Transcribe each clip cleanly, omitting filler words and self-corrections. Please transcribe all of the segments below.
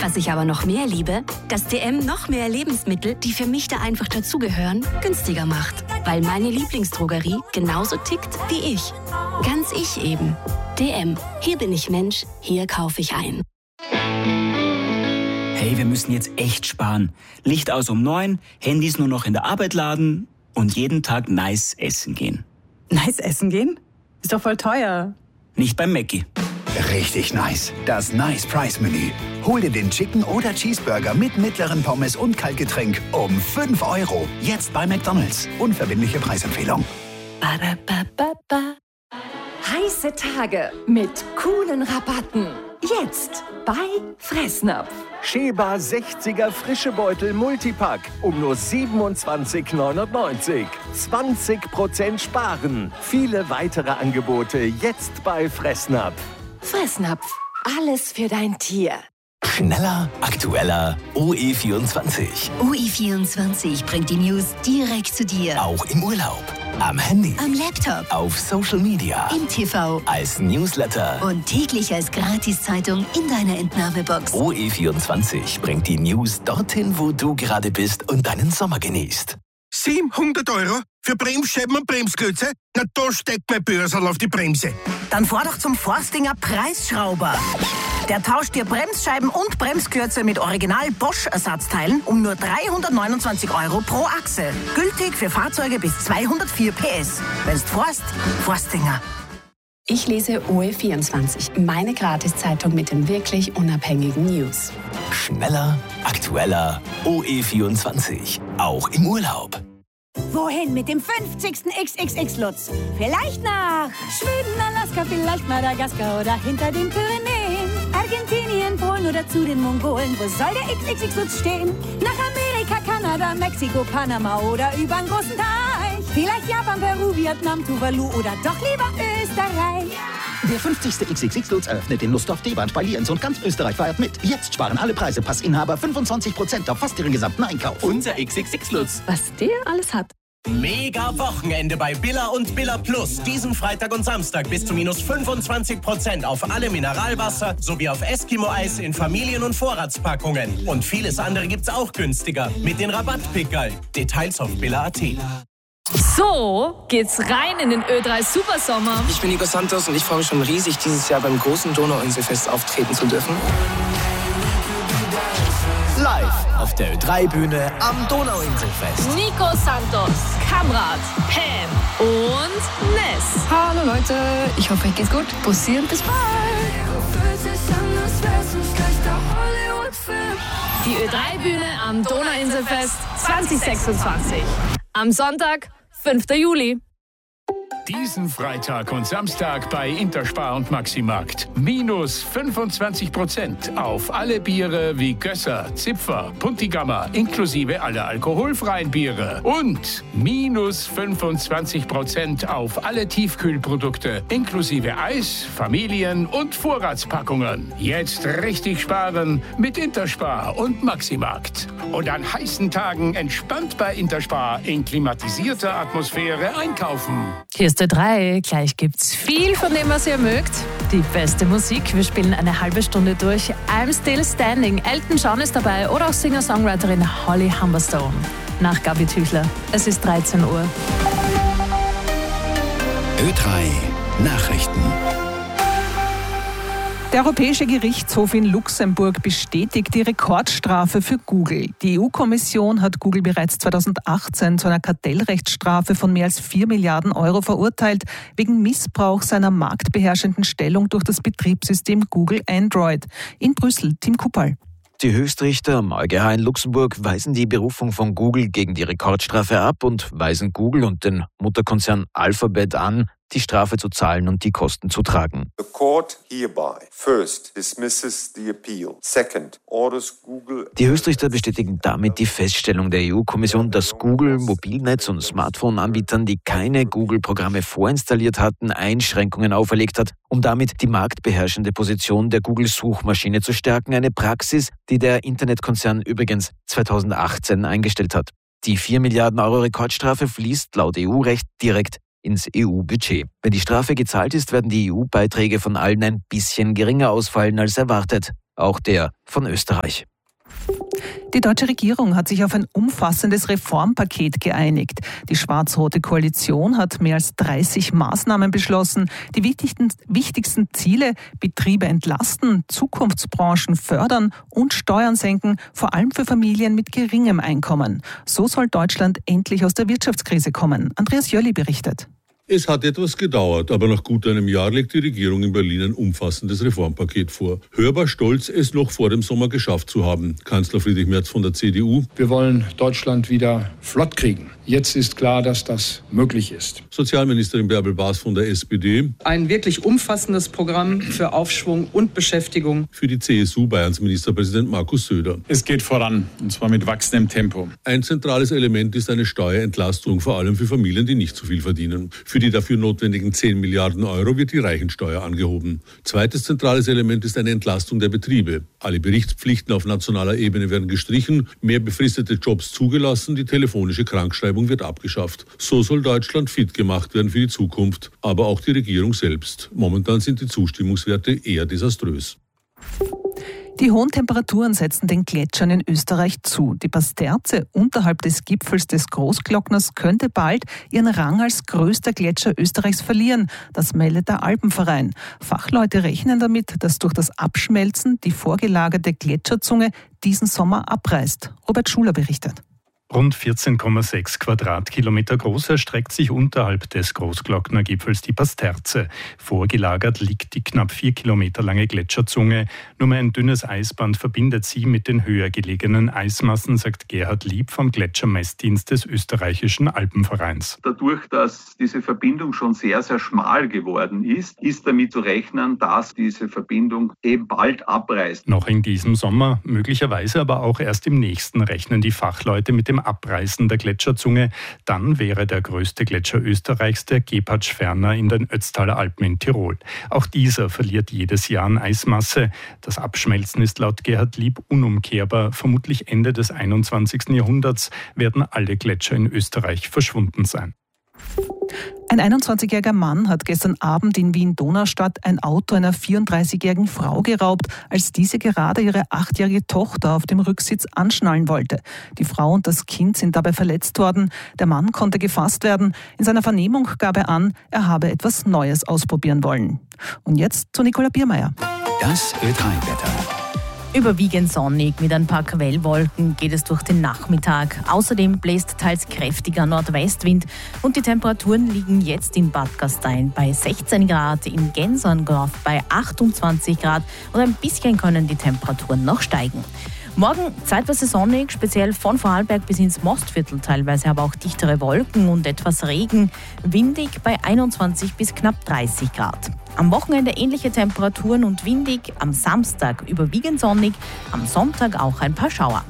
Was ich aber noch mehr liebe, dass DM noch mehr Lebensmittel, die für mich da einfach dazugehören, günstiger macht. Weil meine Lieblingsdrogerie genauso tickt wie ich. Ganz ich eben. DM. Hier bin ich Mensch, hier kaufe ich ein. Hey, wir müssen jetzt echt sparen. Licht aus um 9, Handys nur noch in der Arbeit laden und jeden Tag nice essen gehen. Nice essen gehen? Ist doch voll teuer. Nicht beim Mackie. Richtig nice. Das Nice Price Menü. Hol dir den Chicken oder Cheeseburger mit mittleren Pommes und Kaltgetränk um 5 €. Jetzt bei McDonald's. Unverbindliche Preisempfehlung. Ba-da-ba-ba-ba. Heiße Tage mit coolen Rabatten. Jetzt bei Fressnapf. Sheba 60er frische Beutel Multipack um nur 27,99 €. 20% sparen. Viele weitere Angebote jetzt bei Fressnapf. Fressnapf. Alles für dein Tier. Schneller, aktueller, OE24. UI24 bringt die News direkt zu dir. Auch im Urlaub, am Handy, Am Laptop, auf Social Media, im TV als Newsletter. und täglich als Gratiszeitung in deiner Entnahmebox. OE24 bringt die News dorthin, wo du gerade bist und deinen Sommer genießt. 700 € für Bremsscheiben und Bremsklötze? Na, da steckt mein Börsal auf die Bremse. Dann fahr doch zum Forstinger Preisschrauber. Der tauscht dir Bremsscheiben und Bremsklötze mit Original Bosch-Ersatzteilen um nur 329 € pro Achse. Gültig für Fahrzeuge bis 204 PS. Wenn's fährst, Forstinger. Ich lese OE24, meine Gratiszeitung mit den wirklich unabhängigen News. Schneller, aktueller, OE24. Auch im Urlaub. Wohin mit dem 50. XXX-Lutz? Vielleicht nach Schweden, Alaska, vielleicht Madagaskar oder hinter den Pyrenäen. Argentinien, Polen oder zu den Mongolen. Wo soll der XXX-Lutz stehen? Nach Amerika, Kanada, Mexiko, Panama oder über den großen Teich. Vielleicht Japan, Peru, Vietnam, Tuvalu oder doch lieber Österreich. Der 50. XXX-Lutz eröffnet in Nussdorf, Deband bei Lienz und ganz Österreich feiert mit. Jetzt sparen alle Preisepassinhaber 25% auf fast ihren gesamten Einkauf. Unser XXX-Lutz. Was der alles hat. Mega Wochenende bei Billa und Billa Plus. Diesen Freitag und Samstag bis zu minus 25% auf alle Mineralwasser sowie auf Eskimo-Eis in Familien- und Vorratspackungen. Und vieles andere gibt's auch günstiger mit den Rabattpickerl. Details auf billa.at. So geht's rein in den Ö3 Supersommer. Ich bin Nico Santos und ich freue mich schon riesig, dieses Jahr beim großen Donauinselfest auftreten zu dürfen. Live auf der Ö3-Bühne am Donauinselfest. Nico Santos, Kamrat, Pam und Ness. Hallo Leute, ich hoffe, euch geht's gut. Bussi und bis bald. Die Ö3-Bühne am Donauinselfest 2026. Am Sonntag, 5. Juli. Diesen Freitag und Samstag bei Interspar und Maximarkt. Minus 25% auf alle Biere wie Gösser, Zipfer, Puntigammer, inklusive aller alkoholfreien Biere. Und minus 25% auf alle Tiefkühlprodukte, inklusive Eis, Familien- und Vorratspackungen. Jetzt richtig sparen mit Interspar und Maximarkt. Und an heißen Tagen entspannt bei Interspar in klimatisierter Atmosphäre einkaufen. Hier ist Ö3. Gleich gibt's viel von dem, was ihr mögt. Die beste Musik. Wir spielen eine halbe Stunde durch. I'm Still Standing. Elton John ist dabei oder auch Singer-Songwriterin Holly Humberstone. Nach Gabi Tüchler. Es ist 13 Uhr. Ö3 Nachrichten. Der Europäische Gerichtshof in Luxemburg bestätigt die Rekordstrafe für Google. Die EU-Kommission hat Google bereits 2018 zu einer Kartellrechtsstrafe von mehr als 4 Milliarden € verurteilt, wegen Missbrauch seiner marktbeherrschenden Stellung durch das Betriebssystem Google Android. In Brüssel, Tim Kuppal. Die Höchstrichter am EuGH in Luxemburg weisen die Berufung von Google gegen die Rekordstrafe ab und weisen Google und den Mutterkonzern Alphabet an, die Strafe zu zahlen und die Kosten zu tragen. The court hereby first dismisses the appeal. Second, orders Google. Die Höchstrichter bestätigen damit die Feststellung der EU-Kommission, dass Google Mobilnetz- und Smartphone-Anbietern, die keine Google-Programme vorinstalliert hatten, Einschränkungen auferlegt hat, um damit die marktbeherrschende Position der Google-Suchmaschine zu stärken. Eine Praxis, die der Internetkonzern übrigens 2018 eingestellt hat. Die 4 Milliarden € Rekordstrafe fließt laut EU-Recht direkt ins EU-Budget. Wenn die Strafe gezahlt ist, werden die EU-Beiträge von allen ein bisschen geringer ausfallen als erwartet. auch der von Österreich. Die deutsche Regierung hat sich auf ein umfassendes Reformpaket geeinigt. Die schwarz-rote Koalition hat mehr als 30 Maßnahmen beschlossen. Die wichtigsten Ziele: Betriebe entlasten, Zukunftsbranchen fördern und Steuern senken, vor allem für Familien mit geringem Einkommen. So soll Deutschland endlich aus der Wirtschaftskrise kommen. Andreas Jölli berichtet. Es hat etwas gedauert, aber nach gut einem Jahr legt die Regierung in Berlin ein umfassendes Reformpaket vor. Hörbar stolz, es noch vor dem Sommer geschafft zu haben. Kanzler Friedrich Merz von der CDU: Wir wollen Deutschland wieder flott kriegen. Jetzt ist klar, dass das möglich ist. Sozialministerin Bärbel Baas von der SPD: Ein wirklich umfassendes Programm für Aufschwung und Beschäftigung. Für die CSU Bayerns Ministerpräsident Markus Söder: Es geht voran, und zwar mit wachsendem Tempo. Ein zentrales Element ist eine Steuerentlastung, vor allem für Familien, die nicht so viel verdienen. Für die dafür notwendigen 10 Milliarden Euro wird die Reichensteuer angehoben. Zweites zentrales Element ist eine Entlastung der Betriebe. Alle Berichtspflichten auf nationaler Ebene werden gestrichen, mehr befristete Jobs zugelassen, die telefonische Krankschreibung wird abgeschafft. So soll Deutschland fit gemacht werden für die Zukunft, aber auch die Regierung selbst. Momentan sind die Zustimmungswerte eher desaströs. Die hohen Temperaturen setzen den Gletschern in Österreich zu. Die Pasterze unterhalb des Gipfels des Großglockners könnte bald ihren Rang als größter Gletscher Österreichs verlieren. Das meldet der Alpenverein. Fachleute rechnen damit, dass durch das Abschmelzen die vorgelagerte Gletscherzunge diesen Sommer abreißt. Robert Schuler berichtet. Rund 14,6 Quadratkilometer groß erstreckt sich unterhalb des Großglocknergipfels die Pasterze. Vorgelagert liegt die knapp 4 Kilometer lange Gletscherzunge. Nur mehr ein dünnes Eisband verbindet sie mit den höher gelegenen Eismassen, sagt Gerhard Lieb vom Gletschermessdienst des österreichischen Alpenvereins. Dadurch, dass diese Verbindung schon sehr, sehr schmal geworden ist, ist damit zu rechnen, dass diese Verbindung eben bald abreißt. Noch in diesem Sommer, möglicherweise aber auch erst im nächsten, rechnen die Fachleute mit dem Abreißen der Gletscherzunge. Dann wäre der größte Gletscher Österreichs der Gepatsch Ferner in den Ötztaler Alpen in Tirol. Auch dieser verliert jedes Jahr an Eismasse. Das Abschmelzen ist laut Gerhard Lieb unumkehrbar. Vermutlich Ende des 21. Jahrhunderts werden alle Gletscher in Österreich verschwunden sein. Ein 21-jähriger Mann hat gestern Abend in Wien-Donaustadt ein Auto einer 34-jährigen Frau geraubt, als diese gerade ihre 8-jährige Tochter auf dem Rücksitz anschnallen wollte. Die Frau und das Kind sind dabei verletzt worden. Der Mann konnte gefasst werden. In seiner Vernehmung gab er an, er habe etwas Neues ausprobieren wollen. Und jetzt zu Nicola Biermeier. Das Ö3-Wetter. Überwiegend sonnig mit ein paar Quellwolken geht es durch den Nachmittag. Außerdem bläst teils kräftiger Nordwestwind und die Temperaturen liegen jetzt in Bad Gastein bei 16 Grad, in Genserndorf bei 28 Grad und ein bisschen können die Temperaturen noch steigen. Morgen zeitweise sonnig, speziell von Vorarlberg bis ins Mostviertel, teilweise aber auch dichtere Wolken und etwas Regen. Windig bei 21 bis knapp 30 Grad. Am Wochenende ähnliche Temperaturen und windig, am Samstag überwiegend sonnig, am Sonntag auch ein paar Schauer.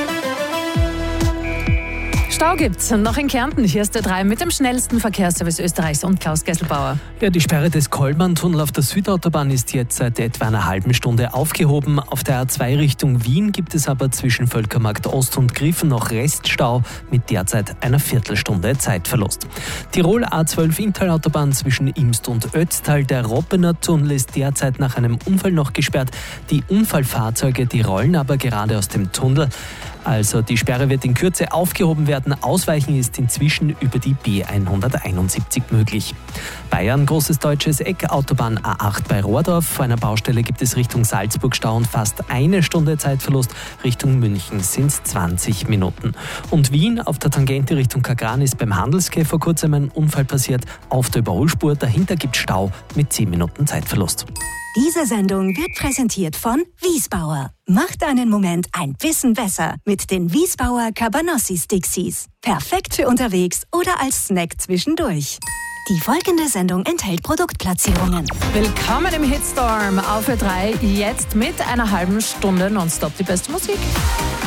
Stau gibt's noch in Kärnten. Hier ist der 3 mit dem schnellsten Verkehrsservice Österreichs und Klaus Gesselbauer. Ja, die Sperre des Kollmann-Tunnel auf der Südautobahn ist jetzt seit etwa einer halben Stunde aufgehoben. Auf der A2 Richtung Wien gibt es aber zwischen Völkermarkt Ost und Griffen noch Reststau mit derzeit einer Viertelstunde Zeitverlust. Tirol A12 Inntal-Autobahn zwischen Imst und Ötztal. Der Roppener Tunnel ist derzeit nach einem Unfall noch gesperrt. Die Unfallfahrzeuge, die rollen aber gerade aus dem Tunnel. Also die Sperre wird in Kürze aufgehoben werden. Ausweichen ist inzwischen über die B171 möglich. Bayern, großes deutsches Eck, Autobahn A8 bei Rohrdorf. Vor einer Baustelle gibt es Richtung Salzburg Stau und fast eine Stunde Zeitverlust. Richtung München sind es 20 Minuten. Und Wien auf der Tangente Richtung Kagran ist beim Handelsquai vor kurzem ein Unfall passiert. Auf der Überholspur, dahinter gibt es Stau mit 10 Minuten Zeitverlust. Diese Sendung wird präsentiert von Wiesbauer. Macht deinen Moment ein bisschen besser mit den Wiesbauer Cabanossi Stixies. Perfekt für unterwegs oder als Snack zwischendurch. Die folgende Sendung enthält Produktplatzierungen. Willkommen im Hitstorm auf Ö3, jetzt mit einer halben Stunde nonstop die beste Musik.